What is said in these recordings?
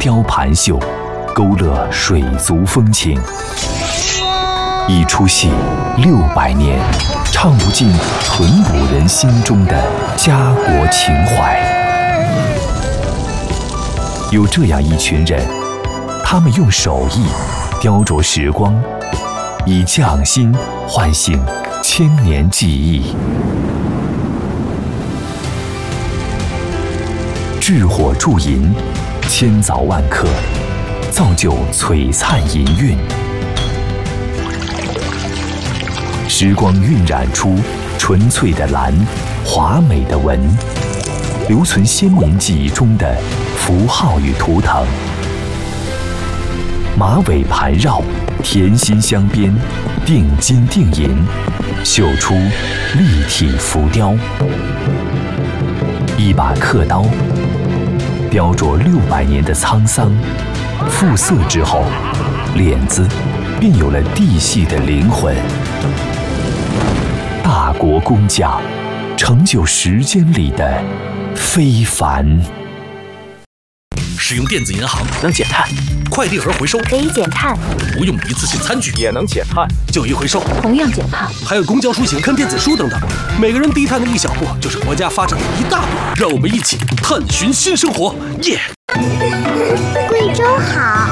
雕盘绣，勾勒水族风情。一出戏600年，唱不尽淳朴人心中的家国情怀。有这样一群人，他们用手艺雕琢时光，以匠心唤醒千年记忆。炙火铸银，千凿万刻，造就璀璨银韵。时光晕染出纯粹的蓝，华美的纹，留存先民记忆中的符号与图腾。马尾盘绕，甜心镶边，定金定银，绣出立体浮雕。一把刻刀，雕琢600年的沧桑，复色之后，脸子便有了地系的灵魂。大国工匠，成就时间里的非凡。 使用电子银行能减碳， 快递盒回收可以减碳， 不用一次性餐具也能减碳， 旧衣回收同样减碳， 还有公交出行看电子书等等，每个人低碳的一小步，就是国家发展的一大步。让我们一起探寻新生活，耶！ 贵州好，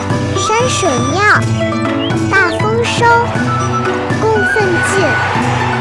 山水妙，大丰收，供奉进。